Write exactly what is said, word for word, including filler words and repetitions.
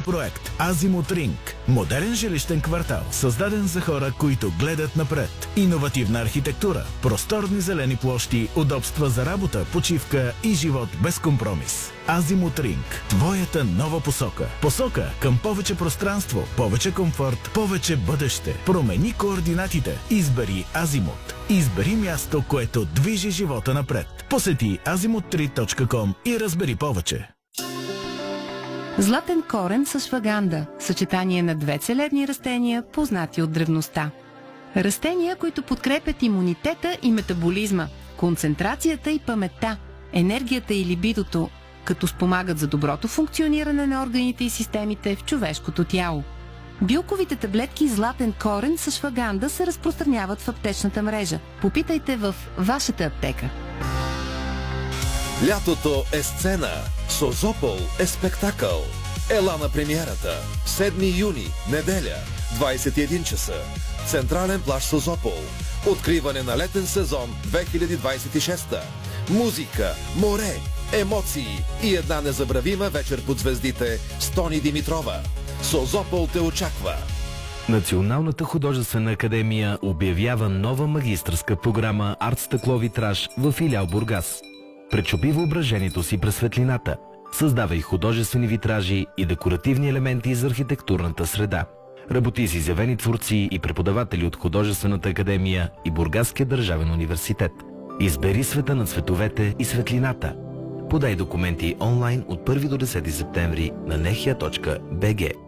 проект Азимут Ринг. Модерен жилищен квартал, създаден за хора, които гледат напред. Иновативна архитектура, просторни зелени площи, удобства за работа, почивка и живот без компромис. Азимут Ринг. Твоята нова посока. Посока към повече пространство, повече комфорт, повече бъдеще. Промени координатите. Избери Азимут. Избери място, което движи живота напред. Посети азимут три точка ком и разбери повече. Златен корен с шваганда. Съчетание на две целебни растения, познати от древността. Растения, които подкрепят имунитета и метаболизма, концентрацията и паметта, енергията и либидото, като спомагат за доброто функциониране на органите и системите в човешкото тяло. Билковите таблетки Златен корен с шваганда се разпространяват в аптечната мрежа. Попитайте в вашата аптека. Лятото е сцена, Созопол е спектакъл. Ела на премиерата. седми юни, неделя, двайсет и един часа. Централен плаж Созопол. Откриване на летен сезон две хиляди двайсет и шеста. Музика, море, емоции и една незабравима вечер под звездите с Тони Димитрова. Созопол те очаква. Националната художествена академия обявява нова магистърска програма Арт стъкло витраж в филиал Бургас. Пречупи въображението си през светлината. Създавай художествени витражи и декоративни елементи за архитектурната среда. Работи с изявени творци и преподаватели от Художествената академия и Бургаския държавен университет. Избери света на цветовете и светлината. Подай документи онлайн от първи до десети септември на нехия точка би джи.